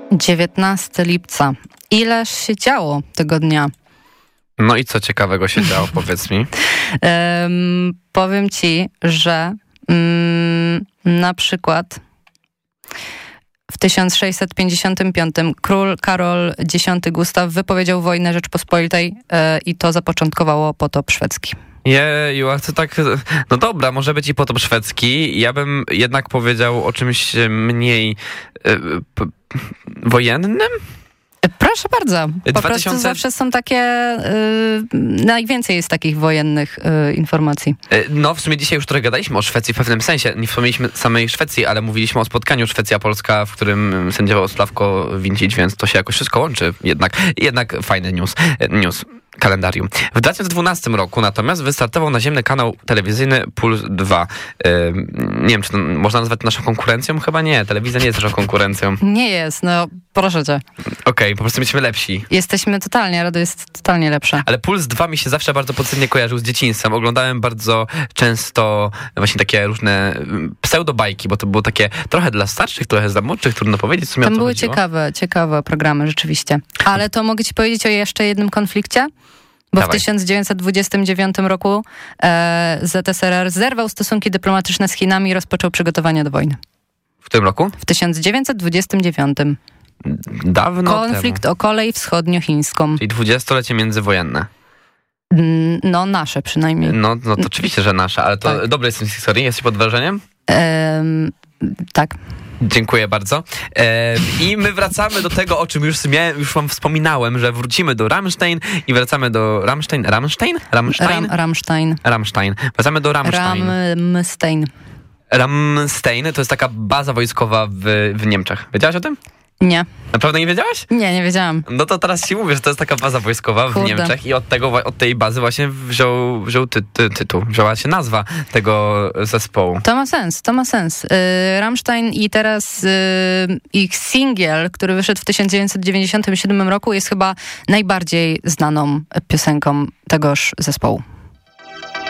19 lipca. Ileż się działo tego dnia? No i co ciekawego się działo, powiedz mi? Powiem ci, że na przykład w 1655 król Karol X Gustaw wypowiedział wojnę Rzeczpospolitej i to zapoczątkowało potop szwedzki. Jeju, a to tak... No dobra, może być i potop szwedzki. Ja bym jednak powiedział o czymś mniej wojennym? Proszę bardzo. Po prostu zawsze są takie... najwięcej jest takich wojennych informacji. No, w sumie dzisiaj już trochę gadaliśmy o Szwecji w pewnym sensie. Nie wspomnieliśmy samej Szwecji, ale mówiliśmy o spotkaniu Szwecja-Polska, w którym sędziował Sławko Wincic, więc to się jakoś wszystko łączy. Jednak fajny news. Kalendarium. W 2012 roku natomiast wystartował naziemny kanał telewizyjny Puls 2. Nie wiem, czy to można nazwać naszą konkurencją? Chyba nie. Telewizja nie jest naszą konkurencją. Nie jest, no proszę cię. Okej, po prostu jesteśmy lepsi. Jesteśmy totalnie, radio jest totalnie lepsza. Ale Puls 2 mi się zawsze bardzo pozytywnie kojarzył z dzieciństwem. Oglądałem bardzo często właśnie takie różne pseudobajki, bo to było takie trochę dla starszych, trochę dla młodszych, trudno powiedzieć. Tam były ciekawe programy, rzeczywiście. Ale to mogę ci powiedzieć o jeszcze jednym konflikcie? Bo Dawaj. W 1929 roku ZSRR zerwał stosunki dyplomatyczne z Chinami i rozpoczął przygotowania do wojny. W którym roku? W 1929. Dawno Konflikt temu. o kolej wschodniochińską. Czyli 20-lecie międzywojenne. No nasze przynajmniej. No to oczywiście, że nasze, ale to tak. Dobre jest z historii. Jesteś pod wrażeniem? Tak. Dziękuję bardzo. I my wracamy do tego, o czym już wam wspominałem, że wrócimy do Rammstein i wracamy do Rammstein. Wracamy do Rammstein. Rammstein to jest taka baza wojskowa w Niemczech. Wiedziałaś o tym? Nie. Naprawdę nie wiedziałaś? Nie wiedziałam. No to teraz ci mówię, że to jest taka baza wojskowa w Niemczech i od tej bazy właśnie wziął tytuł, wzięła się nazwa tego zespołu. To ma sens. Rammstein i teraz ich singiel, który wyszedł w 1997 roku, jest chyba najbardziej znaną piosenką tegoż zespołu.